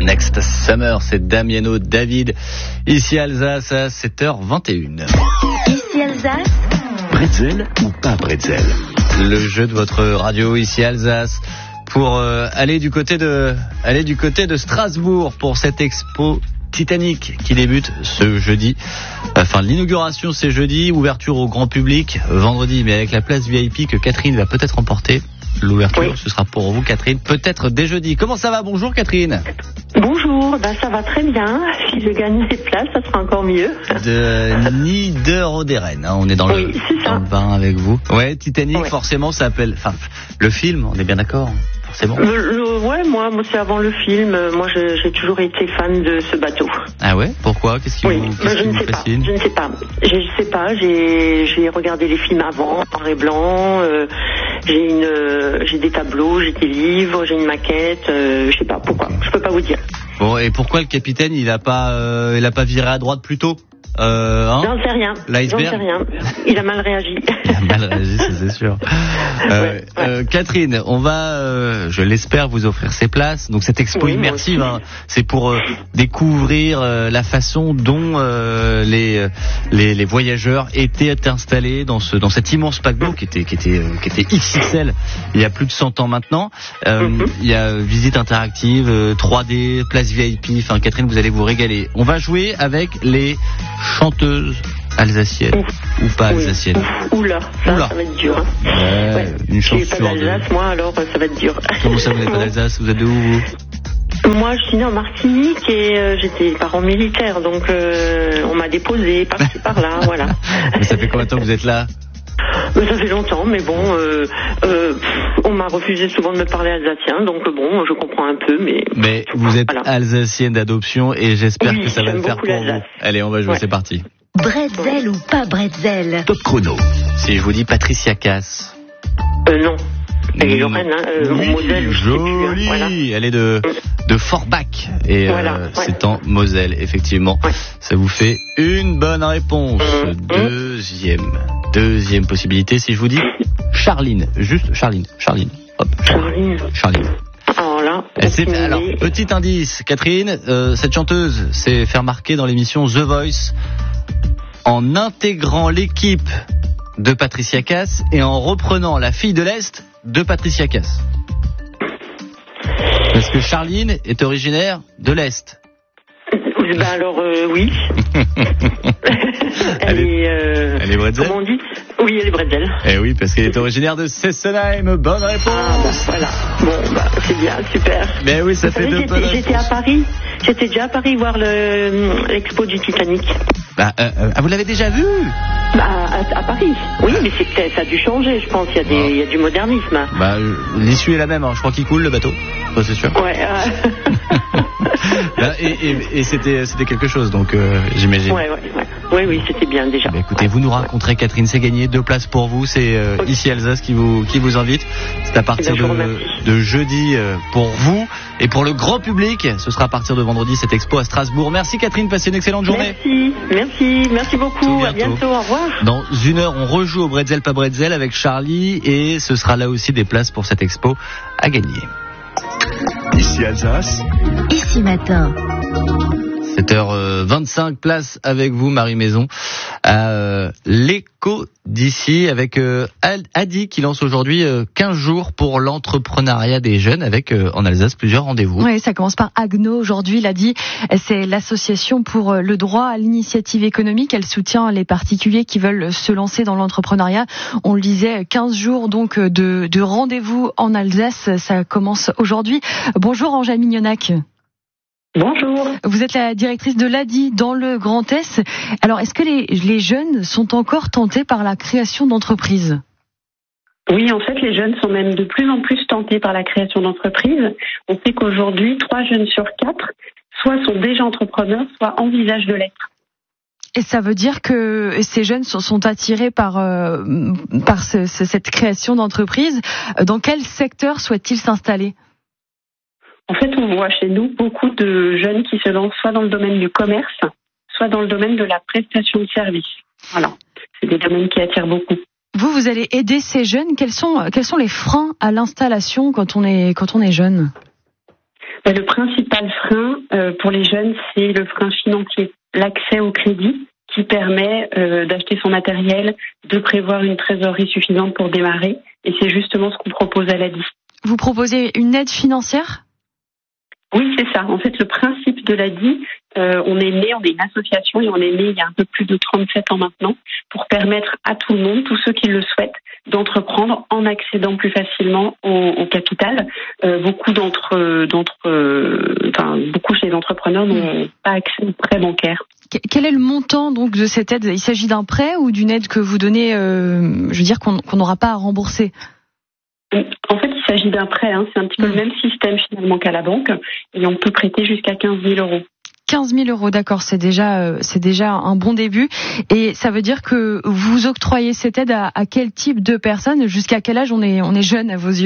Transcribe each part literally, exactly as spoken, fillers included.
Next Summer, c'est Damiano David. Ici Alsace à sept heures vingt et une. Ici Alsace. Bretzel ou pas bretzel? Le jeu de votre radio ici Alsace pour euh, aller du côté de aller du côté de Strasbourg pour cette expo Titanic qui débute ce jeudi. Enfin, l'inauguration c'est jeudi, ouverture au grand public vendredi, mais avec la place V I P que Catherine va peut-être remporter. L'ouverture, oui. Ce sera pour vous, Catherine, peut-être dès jeudi. Comment ça va? Bonjour, Catherine. Bonjour, ben ça va très bien. Si je gagne des places, ça sera encore mieux. De Niederoderen, hein, on est dans le, oui, dans le bain avec vous. Ouais, Titanic, ouais. Forcément, ça appelle. Enfin, le film, on est bien d'accord. Forcément. Le, le, ouais, moi, moi, c'est avant le film. Moi, je, j'ai toujours été fan de ce bateau. Ah ouais? Pourquoi? Qu'est-ce qui oui, vous, qu'est-ce ben, je, qui ne vous sais fascine? pas, je ne sais pas. Je ne sais pas. J'ai, j'ai regardé les films avant, noir et blanc. Euh, j'ai une, euh, j'ai des tableaux, j'ai des livres, j'ai une maquette. Euh, je sais pas pourquoi. Je peux pas vous dire. Bon, et pourquoi le capitaine, il a pas, euh, il a pas viré à droite plus tôt? Euh, hein J'en sais rien. L'iceberg. J'en sais rien. Il a mal réagi. Il a mal réagi, ça, c'est sûr. Euh, ouais, ouais. Euh, Catherine, on va, euh, je l'espère, vous offrir ces places. Donc cette expo oui, immersive, hein, c'est pour euh, découvrir euh, la façon dont euh, les, les les voyageurs étaient installés dans ce dans cet immense paquebot qui était qui était euh, qui était X X L il y a plus de cent ans maintenant. Euh, mm-hmm. Il y a visite interactive, euh, trois D, place V I P. Enfin, Catherine, vous allez vous régaler. On va jouer avec les chanteuses alsaciennes Ouf. ou pas oui. alsaciennes. Ouf. Oula, ça, Oula, ça va être dur. Hein. Ouais, ouais. Une chance je suis pas d'Alsace, de... moi, alors ça va être dur. Comment ça, vous n'êtes pas d'Alsace? Vous êtes de où, vous? Moi, je suis née en Martinique et euh, j'étais parent militaire, donc euh, on m'a déposé par-ci par-là, voilà. Mais ça fait combien de temps que vous êtes là? Ça fait longtemps, mais bon, euh, euh, on m'a refusé souvent de me parler alsacien, donc bon, je comprends un peu, mais... Mais vous êtes voilà. Alsacienne d'adoption et j'espère oui, que ça va le faire pour l'Alsace. vous. Allez, on va jouer, ouais. C'est parti. Bretzel ou pas bretzel? Top chrono. Si je vous dis Patricia Cass. Euh, non. Elle est lorraine, hein, euh, oui, Moselle. Jolie. Voilà. Elle est de, de Forbach et voilà, euh, ouais. c'est en Moselle, effectivement. Ouais. Ça vous fait une bonne réponse. Mmh. Deuxième, deuxième possibilité. Si je vous dis Charline, juste Charline, Charline. Hop. Charline. Charline. Alors là, c'est, alors, petit indice, Catherine, euh, cette chanteuse s'est fait remarquer dans l'émission The Voice en intégrant l'équipe de Patricia Cass et en reprenant la fille de l'Est de Patricia Cass. Parce que Charline est originaire de l'Est. Ben alors, euh, oui. elle, elle est... Euh, elle est bretzel. Comment on dit? Oui, elle est bretzel. Eh oui, parce qu'elle est originaire de Fessenheim. Bonne réponse. Ah, bah, voilà. Bon, bah, c'est bien, super. Mais oui, ça Vous fait savez, deux bonnes réponses. J'étais à Paris. J'étais déjà à Paris voir le, l'expo du Titanic. Bah, euh, euh, vous l'avez déjà vu? Bah, à, à Paris. Oui, mais c'est, ça a dû changer, je pense. Il y a, des, il y a du modernisme. Bah, l'issue est la même. Hein. Je crois qu'il coule le bateau. Ça, c'est sûr. Ouais. Euh... et, et, et c'était, c'était quelque chose, donc euh, j'imagine. Ouais, ouais, ouais. Oui, oui, c'était bien déjà. Bah, écoutez, ouais. vous nous raconterez, Catherine, c'est gagné. Deux places pour vous. C'est euh, okay. Ici Alsace qui vous, qui vous invite. C'est à partir ben, de, de jeudi euh, pour vous. Et pour le grand public, ce sera à partir de vendredi, cette expo à Strasbourg. Merci Catherine, passez une excellente journée. Merci, merci, merci beaucoup. À bientôt, au revoir. Dans une heure, on rejoue au Bretzel pas Bretzel avec Charlie et ce sera là aussi des places pour cette expo à gagner. Ici Alsace. Ici Matin. sept heures vingt-cinq, place avec vous, Marie Maison, à euh, l'écho d'ici, avec euh, Adi qui lance aujourd'hui euh, quinze jours pour l'entrepreneuriat des jeunes, avec euh, en Alsace plusieurs rendez-vous. Oui, ça commence par Agno aujourd'hui, l'Adi, c'est l'association pour le droit à l'initiative économique. Elle soutient les particuliers qui veulent se lancer dans l'entrepreneuriat. On le disait, quinze jours donc de, de rendez-vous en Alsace, ça commence aujourd'hui. Bonjour Angèle Mignonac. Bonjour. Vous êtes la directrice de l'A D I dans le Grand Est. Alors, est-ce que les, les jeunes sont encore tentés par la création d'entreprises ? Oui, en fait, les jeunes sont même de plus en plus tentés par la création d'entreprises. On sait qu'aujourd'hui, trois jeunes sur quatre, soit sont déjà entrepreneurs, soit envisagent de l'être. Et ça veut dire que ces jeunes sont, sont attirés par, euh, par ce, ce, cette création d'entreprise. Dans quel secteur souhaitent-ils s'installer ? En fait, on voit chez nous beaucoup de jeunes qui se lancent soit dans le domaine du commerce, soit dans le domaine de la prestation de services. Voilà, c'est des domaines qui attirent beaucoup. Vous, vous allez aider ces jeunes. Quels sont, quels sont les freins à l'installation quand on est, quand on est jeune ? Ben, le principal frein euh, pour les jeunes, c'est le frein financier, l'accès au crédit qui permet euh, d'acheter son matériel, de prévoir une trésorerie suffisante pour démarrer. Et c'est justement ce qu'on propose à l'A D I. Vous proposez une aide financière ? Oui, c'est ça. En fait, le principe de l'A D I, euh, on est né, on est une association et on est né il y a un peu plus de trente-sept ans maintenant pour permettre à tout le monde, tous ceux qui le souhaitent, d'entreprendre en accédant plus facilement au, au capital. Euh, beaucoup d'entre, d'entre, euh, enfin, beaucoup chez les entrepreneurs n'ont pas accès au prêt bancaire. Quel est le montant donc de cette aide ? Il s'agit d'un prêt ou d'une aide que vous donnez, euh, je veux dire, qu'on qu'on n'aura pas à rembourser ? En fait, il s'agit d'un prêt. Hein. C'est un petit peu mmh. le même système finalement qu'à la banque. Et on peut prêter jusqu'à quinze mille euros. quinze mille euros, d'accord, c'est déjà, euh, c'est déjà un bon début. Et ça veut dire que vous octroyez cette aide à, à quel type de personnes ? Jusqu'à quel âge on est, on est jeune à vos yeux ?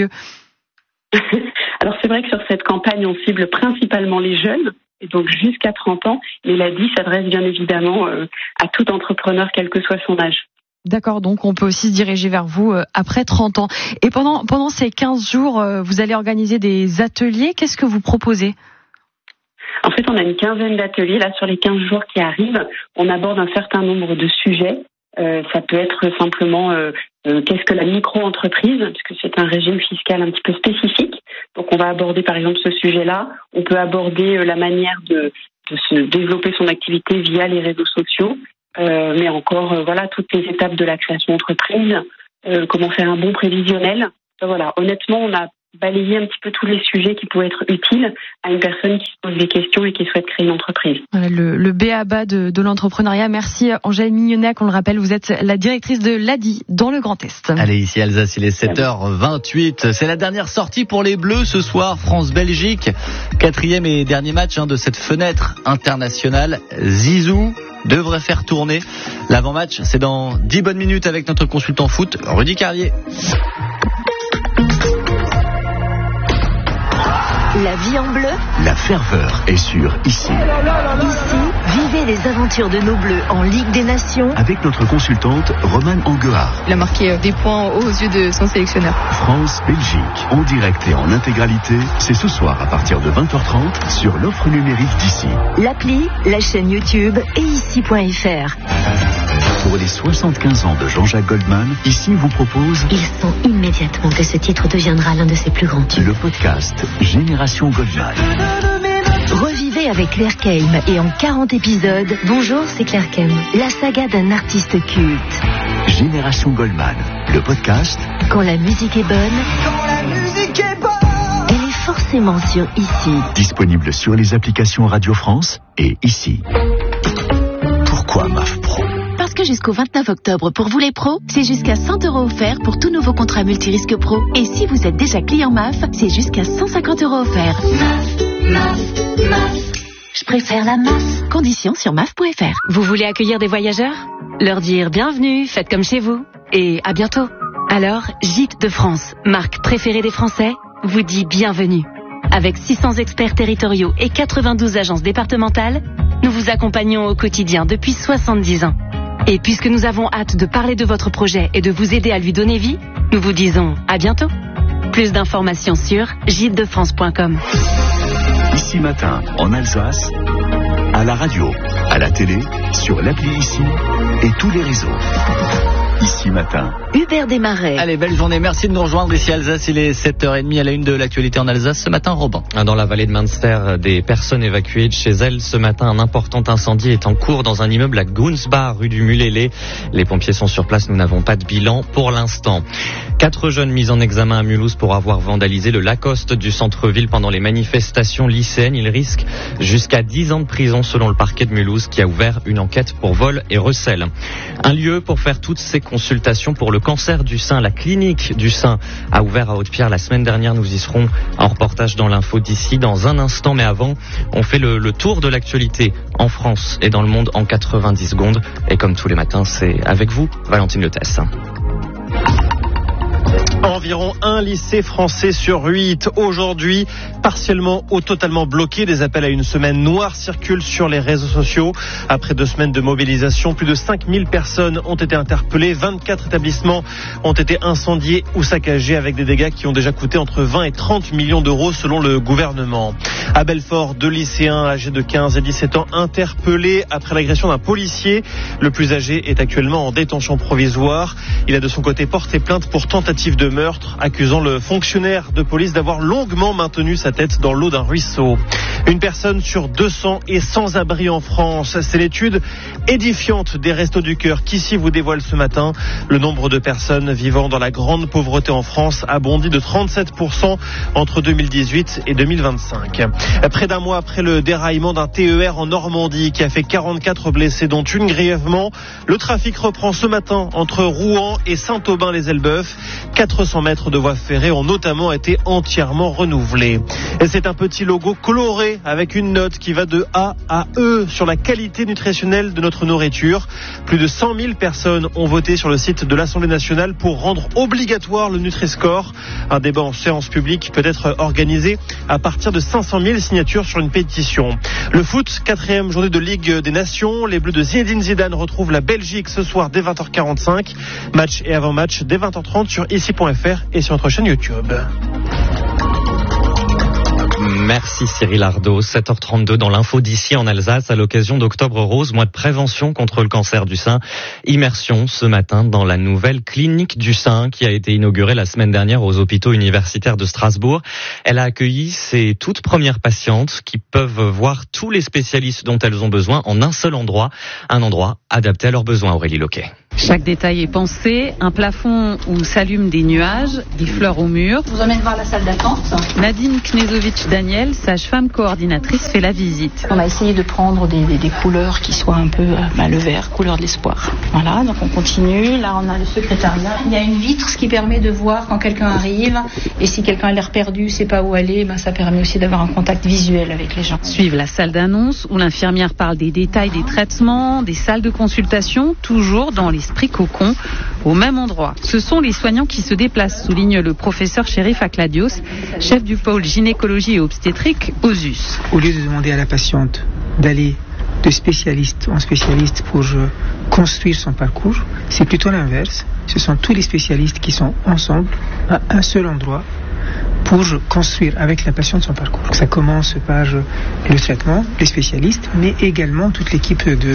Alors c'est vrai que sur cette campagne, on cible principalement les jeunes. Et donc jusqu'à trente ans. Mais l'A D I s'adresse bien évidemment euh, à tout entrepreneur, quel que soit son âge. D'accord, donc on peut aussi se diriger vers vous euh, après trente ans. Et pendant pendant ces quinze jours, euh, vous allez organiser des ateliers. Qu'est-ce que vous proposez ? En fait, on a une quinzaine d'ateliers. Là, sur les quinze jours qui arrivent, on aborde un certain nombre de sujets. Euh, ça peut être simplement euh, euh, qu'est-ce que la micro-entreprise, parce que c'est un régime fiscal un petit peu spécifique. Donc, on va aborder par exemple ce sujet-là. On peut aborder euh, la manière de, de se développer son activité via les réseaux sociaux. Euh, mais encore, euh, voilà, toutes les étapes de la création d'entreprise, euh, comment faire un bon prévisionnel. Enfin, voilà, honnêtement, on a balayé un petit peu tous les sujets qui pouvaient être utiles à une personne qui se pose des questions et qui souhaite créer une entreprise. Voilà, le, le B A B A de, de l'entrepreneuriat. Merci Angèle Mignonnet, on le rappelle, vous êtes la directrice de l'A D I dans le Grand Est. Allez, ici Alsace, il est sept heures vingt-huit. C'est la dernière sortie pour les Bleus ce soir, France-Belgique. Quatrième et dernier match hein, de cette fenêtre internationale. Zizou devrait faire tourner l'avant-match. C'est dans dix bonnes minutes avec notre consultant foot, Rudy Carlier. La vie en bleu. La ferveur est sur Ici. Ici, vivez les aventures de nos Bleus en Ligue des Nations. Avec notre consultante Romane Anguard. Il a marqué des points aux yeux de son sélectionneur. France-Belgique, en direct et en intégralité, c'est ce soir à partir de vingt heures trente sur l'offre numérique d'Ici. L'appli, la chaîne YouTube et ici point f r. Pour les soixante-quinze ans de Jean-Jacques Goldman, Ici vous propose... Il sent immédiatement que ce titre deviendra l'un de ses plus grands tubes. Le podcast Génération Goldman. Revivez avec Claire Keim et en quarante épisodes, bonjour, c'est Claire Keim, la saga d'un artiste culte. Génération Goldman, le podcast... Quand la musique est bonne... Quand la musique est bonne... Elle est forcément sur Ici. Disponible sur les applications Radio France et Ici. Pourquoi M A F Pro ? Parce que jusqu'au vingt-neuf octobre, pour vous les pros, c'est jusqu'à cent euros offerts pour tout nouveau contrat multirisque pro. Et si vous êtes déjà client M A F, c'est jusqu'à cent cinquante euros offerts. M A F, M A F, M A F. Je préfère la M A F. Conditions sur M A F point f r. Vous voulez accueillir des voyageurs ? Leur dire bienvenue, faites comme chez vous. Et à bientôt. Alors, Gîtes de France, marque préférée des Français, vous dit bienvenue. Avec six cents experts territoriaux et quatre-vingt-douze agences départementales, nous vous accompagnons au quotidien depuis soixante-dix ans. Et puisque nous avons hâte de parler de votre projet et de vous aider à lui donner vie, nous vous disons à bientôt. Plus d'informations sur gîtes de france point com. Ici Matin, en Alsace, à la radio, à la télé, sur l'appli Ici et tous les réseaux. Ici Matin. Hubert Desmarais. Allez, belle journée. Merci de nous rejoindre ici Alsace. Il est sept heures trente à la une de l'actualité en Alsace. Ce matin, Robin. Dans la vallée de Münster, des personnes évacuées de chez elles. Ce matin, un important incendie est en cours dans un immeuble à Gunsbach, rue du Mulélé. Les pompiers sont sur place. Nous n'avons pas de bilan pour l'instant. Quatre jeunes mis en examen à Mulhouse pour avoir vandalisé le Lacoste du centre-ville pendant les manifestations lycéennes. Ils risquent jusqu'à dix ans de prison selon le parquet de Mulhouse qui a ouvert une enquête pour vol et recel. Un lieu pour faire toutes ces consultations pour le cancer du sein. La clinique du sein a ouvert à Haute-Pierre la semaine dernière. Nous y serons en reportage dans l'info d'ici dans un instant. Mais avant, on fait le, le tour de l'actualité en France et dans le monde en quatre-vingt-dix secondes. Et comme tous les matins, c'est avec vous, Valentine Letesse. Environ un lycée français sur huit aujourd'hui, partiellement ou totalement bloqué. Des appels à une semaine noire circulent sur les réseaux sociaux. Après deux semaines de mobilisation, plus de cinq mille personnes ont été interpellées. vingt-quatre établissements ont été incendiés ou saccagés avec des dégâts qui ont déjà coûté entre vingt et trente millions d'euros selon le gouvernement. À Belfort, deux lycéens âgés de quinze et dix-sept ans interpellés après l'agression d'un policier. Le plus âgé est actuellement en détention provisoire. Il a de son côté porté plainte pour tentative de meurtre, accusant le fonctionnaire de police d'avoir longuement maintenu sa tête dans l'eau d'un ruisseau. Une personne sur deux cents est sans abri en France. C'est l'étude édifiante des Restos du Cœur qui ici vous dévoile ce matin. Le nombre de personnes vivant dans la grande pauvreté en France a bondi de trente-sept pour cent entre deux mille dix-huit et deux mille vingt-cinq. Près d'un mois après le déraillement d'un T E R en Normandie qui a fait quarante-quatre blessés, dont une grièvement, le trafic reprend ce matin entre Rouen et Saint-Aubin-les-Elbeuf. quatre cents mètres de voies ferrées ont notamment été entièrement renouvelés. Et c'est un petit logo coloré avec une note qui va de A à E sur la qualité nutritionnelle de notre nourriture. Plus de cent mille personnes ont voté sur le site de l'Assemblée nationale pour rendre obligatoire le Nutri-Score. Un débat en séance publique peut être organisé à partir de cinq cent mille signatures sur une pétition. Le foot, quatrième journée de Ligue des Nations. Les Bleus de Zinedine Zidane retrouvent la Belgique ce soir dès vingt heures quarante-cinq. Match et avant-match dès vingt heures trente sur ici point f r et sur notre chaîne YouTube. Merci Cyril Ardo. sept heures trente-deux dans l'info d'ici en Alsace à l'occasion d'Octobre Rose, mois de prévention contre le cancer du sein. Immersion ce matin dans la nouvelle clinique du sein qui a été inaugurée la semaine dernière aux hôpitaux universitaires de Strasbourg. Elle a accueilli ses toutes premières patientes qui peuvent voir tous les spécialistes dont elles ont besoin en un seul endroit. Un endroit adapté à leurs besoins, Aurélie Loquet. Chaque détail est pensé, un plafond où s'allument des nuages, des fleurs au mur. Je vous emmène voir la salle d'attente. Nadine Knezovic-Daniel, sage-femme coordinatrice, fait la visite. On a essayé de prendre des, des, des couleurs qui soient un peu bah, le vert, couleur de l'espoir. Voilà, donc on continue. Là, on a le secrétariat. Il y a une vitre, ce qui permet de voir quand quelqu'un arrive. Et si quelqu'un a l'air perdu, sait pas où aller, bah, ça permet aussi d'avoir un contact visuel avec les gens. Suivent la salle d'annonce où l'infirmière parle des détails des traitements, des salles de consultation, toujours dans les Esprit cocon, au même endroit. Ce sont les soignants qui se déplacent, souligne le professeur Chérif Akladios, chef du pôle gynécologie et obstétrique O S U S. Au lieu de demander à la patiente d'aller de spécialiste en spécialiste pour construire son parcours, c'est plutôt l'inverse. Ce sont tous les spécialistes qui sont ensemble à un seul endroit pour construire avec la patiente son parcours. Ça commence par le traitement, les spécialistes, mais également toute l'équipe de,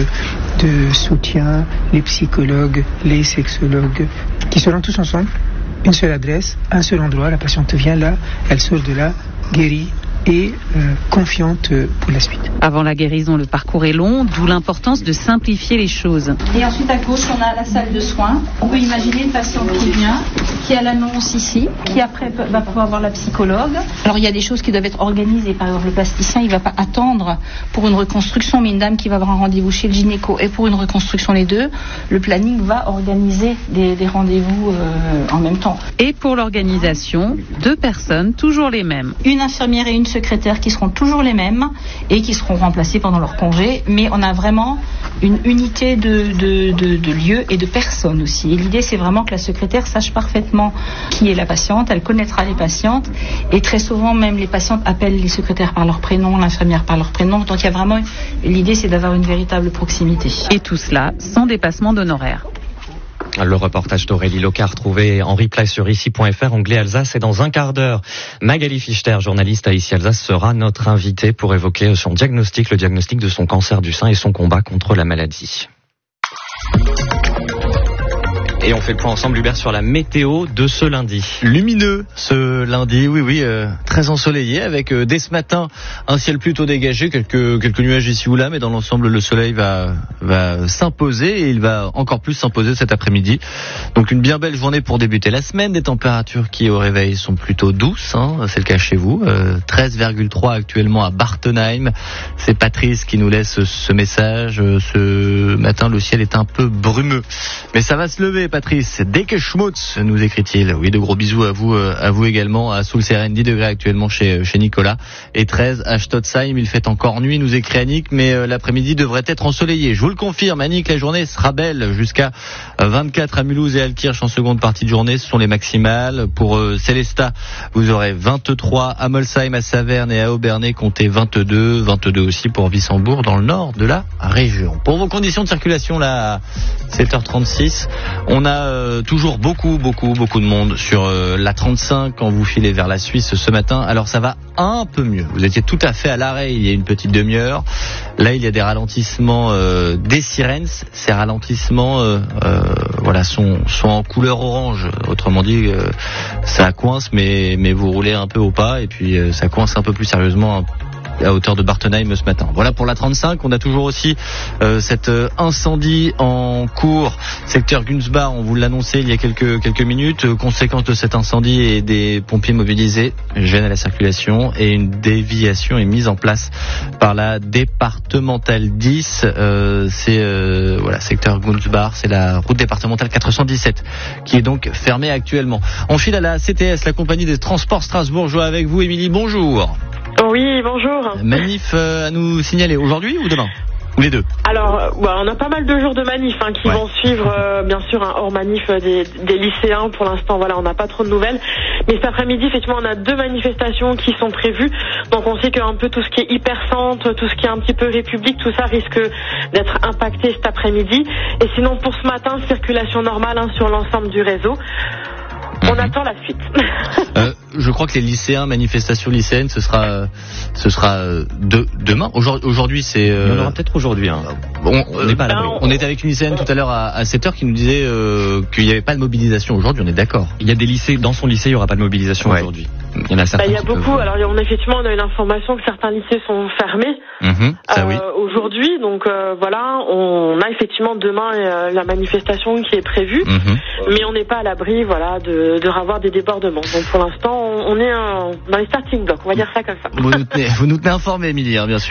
de soutien, les psychologues, les sexologues, qui seront tous ensemble, une seule adresse, un seul endroit. La patiente vient là, elle sort de là, guérie et euh, confiante pour la suite. Avant la guérison, le parcours est long, d'où l'importance de simplifier les choses. Et ensuite à gauche, on a la salle de soins. On peut imaginer une patiente qui vient, qui a l'annonce ici, qui après va pouvoir voir la psychologue. Alors il y a des choses qui doivent être organisées. Par exemple, le plasticien, il ne va pas attendre pour une reconstruction, mais une dame qui va avoir un rendez-vous chez le gynéco et pour une reconstruction les deux, le planning va organiser des, des rendez-vous euh, en même temps. Et pour l'organisation, deux personnes, toujours les mêmes. Une infirmière et une secrétaires qui seront toujours les mêmes et qui seront remplacés pendant leur congé, mais on a vraiment une unité de, de, de, de lieux et de personnes aussi. Et l'idée, c'est vraiment que la secrétaire sache parfaitement qui est la patiente, elle connaîtra les patientes et très souvent même les patientes appellent les secrétaires par leur prénom, l'infirmière par leur prénom, donc il y a vraiment, l'idée c'est d'avoir une véritable proximité. Et tout cela sans dépassement d'honoraires. Le reportage d'Aurélie Locard trouvé en replay sur ici point f r, onglet Alsace, et dans un quart d'heure, Magali Fichter, journaliste à Ici Alsace, sera notre invitée pour évoquer son diagnostic, le diagnostic de son cancer du sein et son combat contre la maladie. Et on fait le point ensemble, Hubert, sur la météo de ce lundi. Lumineux ce lundi, oui, oui, euh, très ensoleillé, avec euh, dès ce matin un ciel plutôt dégagé, quelques quelques nuages ici ou là, mais dans l'ensemble le soleil va va s'imposer et il va encore plus s'imposer cet après-midi. Donc une bien belle journée pour débuter la semaine. Des températures qui au réveil sont plutôt douces, hein, c'est le cas chez vous. Euh, treize virgule trois actuellement à Bartenheim. C'est Patrice qui nous laisse ce message. Euh, ce matin le ciel est un peu brumeux, mais ça va se lever. Patrice, dès que Schmutz, nous écrit-il. Oui, de gros bisous à vous, à vous également. À Soulseren, dix degrés actuellement chez, chez Nicolas. Et treize à Stotzheim, il fait encore nuit, nous écrit Annick, mais euh, l'après-midi devrait être ensoleillé. Je vous le confirme, Annick, la journée sera belle jusqu'à vingt-quatre à Mulhouse et Altkirch en seconde partie de journée. Ce sont les maximales. Pour euh, Célestat, vous aurez vingt-trois à Molsheim, à Saverne et à Aubernais, comptez vingt-deux. vingt-deux aussi pour Wissembourg dans le nord de la région. Pour vos conditions de circulation, là, à sept heures trente-six, on a a euh, toujours beaucoup, beaucoup, beaucoup de monde sur euh, la trente-cinq quand vous filez vers la Suisse ce matin. Alors ça va un peu mieux. Vous étiez tout à fait à l'arrêt il y a une petite demi-heure. Là, il y a des ralentissements euh, des sirènes. Ces ralentissements euh, euh, voilà, sont, sont en couleur orange. Autrement dit, euh, ça coince, mais, mais vous roulez un peu au pas. Et puis, euh, ça coince un peu plus sérieusement à hauteur de Bartenheim ce matin. Voilà pour la trente-cinq. On a toujours aussi euh, cet euh, incendie en cours, secteur Günzbach. On vous l'annonçait il y a quelques quelques minutes. Euh, conséquence de cet incendie et des pompiers mobilisés, gêne à la circulation et une déviation est mise en place par la départementale dix. Euh, c'est euh, voilà, secteur Günzbach, c'est la route départementale quatre cent dix-sept qui est donc fermée actuellement. On file à la C T S, la compagnie des transports strasbourgeois, avec vous, Émilie. Bonjour. Oui, bonjour. Manif euh, à nous signaler aujourd'hui ou demain? Ou les deux? Alors, euh, bah, on a pas mal de jours de manif hein, qui ouais. vont suivre, euh, bien sûr, un hors manif des, des lycéens. Pour l'instant, voilà, on n'a pas trop de nouvelles. Mais cet après-midi, effectivement, on a deux manifestations qui sont prévues. Donc, on sait qu'un peu tout ce qui est hypercentre, tout ce qui est un petit peu République, tout ça risque d'être impacté cet après-midi. Et sinon, pour ce matin, circulation normale hein, sur l'ensemble du réseau. On mmh. attend la suite. euh, je crois que les lycéens, manifestations lycéennes, ce sera, euh, ce sera euh, de, demain. Aujourd'hui, aujourd'hui c'est. Euh, Il y en aura peut-être aujourd'hui. Hein. On, on n'est pas là. On, on était avec une lycéenne tout à l'heure à, à sept heures qui nous disait euh, qu'il n'y avait pas de mobilisation aujourd'hui. On est d'accord. Il y a des lycées, dans son lycée, il n'y aura pas de mobilisation ouais. aujourd'hui. Il y en a certains. Bah, il y a beaucoup. Peuvent... Alors, on, effectivement, on a eu l'information que certains lycées sont fermés mmh, ça, euh, oui. aujourd'hui. Donc euh, voilà, on a effectivement demain euh, la manifestation qui est prévue, mmh. mais on n'est pas à l'abri, voilà, de, de avoir des débordements. Donc pour l'instant, on est un, dans les starting blocks, on va dire ça comme ça. Vous nous tenez, vous nous tenez informés, Émilie, hein, bien sûr.